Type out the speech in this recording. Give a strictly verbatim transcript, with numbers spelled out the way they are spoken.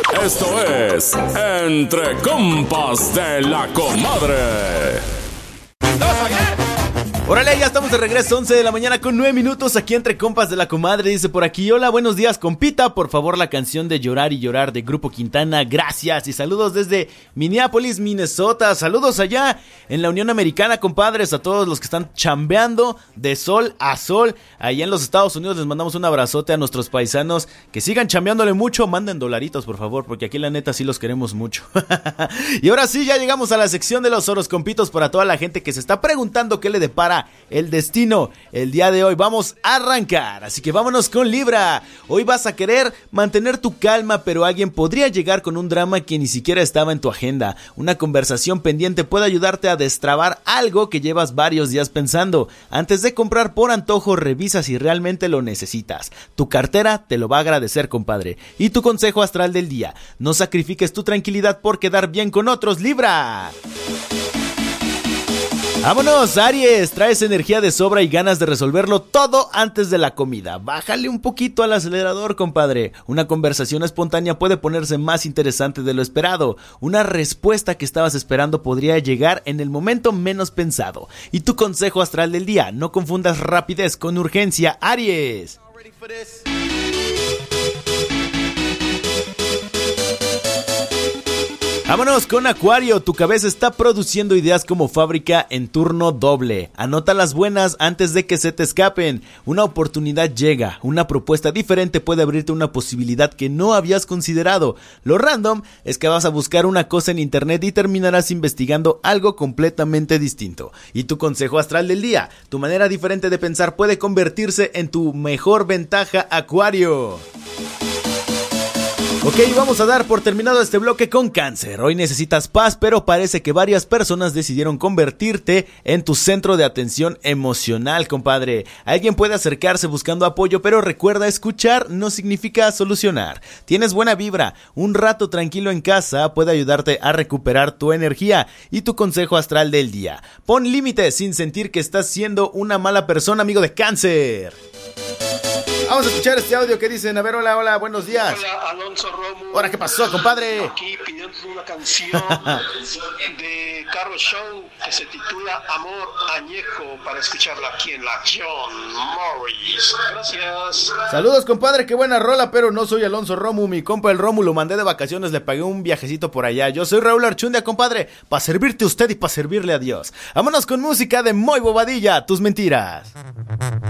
Esto es Entre Compas de la Comadre. Órale, ya estamos de regreso, once de la mañana con nueve minutos aquí Entre Compas de la Comadre. Dice por aquí: hola, buenos días, compita, por favor la canción de Llorar y Llorar de Grupo Quintana, gracias. Y saludos desde Minneapolis, Minnesota. Saludos allá en la Unión Americana, compadres, a todos los que están chambeando de sol a sol allá en los Estados Unidos. Les mandamos un abrazote a nuestros paisanos, que sigan chambeándole mucho. Manden dolaritos, por favor, porque aquí la neta sí los queremos mucho. Y ahora sí, ya llegamos a la sección de los horoscopitos para toda la gente que se está preguntando qué le depara el destino el día de hoy. Vamos a arrancar, así que vámonos con Libra. Hoy vas a querer mantener tu calma, pero alguien podría llegar con un drama que ni siquiera estaba en tu agenda. Una conversación pendiente puede ayudarte a destrabar algo que llevas varios días pensando. Antes de comprar por antojo, revisa si realmente lo necesitas. Tu cartera te lo va a agradecer, compadre. Y tu consejo astral del día: no sacrifiques tu tranquilidad por quedar bien con otros, Libra. Vámonos, Aries, traes energía de sobra y ganas de resolverlo todo antes de la comida. Bájale un poquito al acelerador, compadre. Una conversación espontánea puede ponerse más interesante de lo esperado. Una respuesta que estabas esperando podría llegar en el momento menos pensado. Y tu consejo astral del día: no confundas rapidez con urgencia, Aries. Vámonos con Acuario, tu cabeza está produciendo ideas como fábrica en turno doble. Anota las buenas antes de que se te escapen. Una oportunidad llega, una propuesta diferente puede abrirte una posibilidad que no habías considerado. Lo random es que vas a buscar una cosa en internet y terminarás investigando algo completamente distinto. Y tu consejo astral del día: tu manera diferente de pensar puede convertirse en tu mejor ventaja, Acuario. Ok, vamos a dar por terminado este bloque con Cáncer. Hoy necesitas paz, pero parece que varias personas decidieron convertirte en tu centro de atención emocional, compadre. Alguien puede acercarse buscando apoyo, pero recuerda, escuchar no significa solucionar. Tienes buena vibra, un rato tranquilo en casa puede ayudarte a recuperar tu energía. Y tu consejo astral del día: pon límites sin sentir que estás siendo una mala persona, amigo de Cáncer. Vamos a escuchar este audio que dicen. A ver, hola, hola, buenos días. Hola, Alonso Romo. Ahora, ¿qué pasó, compadre? Aquí pidiendo una canción de Carlos Show que se titula Amor Añejo, para escucharla aquí en la John Morris. Gracias. Saludos, compadre, qué buena rola, pero no soy Alonso Romo, mi compa el Romo, lo mandé de vacaciones, le pagué un viajecito por allá. Yo soy Raúl Archundia, compadre, para servirte a usted y para servirle a Dios. Vámonos con música de Moy Bobadilla, Tus Mentiras.